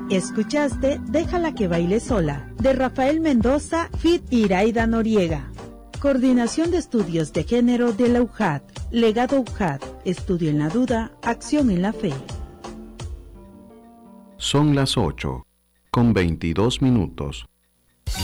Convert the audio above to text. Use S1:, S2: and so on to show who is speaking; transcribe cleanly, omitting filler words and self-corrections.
S1: Escuchaste Déjala que baile sola, de Rafael Mendoza, feat. Iraida Noriega. Coordinación de Estudios de Género de la UJAT. Legado UJAT. Estudio en la duda, acción en la fe.
S2: Son las 8:22.